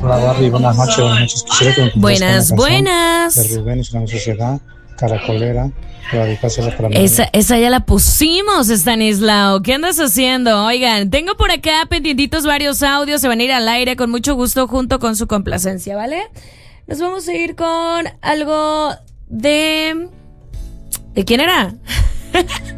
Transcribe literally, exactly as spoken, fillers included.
Hola Barbie, buenas noches, buenas noches. Quisiera que me Buenas, buenas. De Rubén y su gran sociedad, Caracolera, para dedicársela para mí. Esa, esa ya la pusimos, Stanislao. ¿Qué andas haciendo? Oigan, tengo por acá pendientitos varios audios, se van a ir al aire con mucho gusto junto con su complacencia, ¿vale? Nos vamos a ir con algo de... ¿De quién era?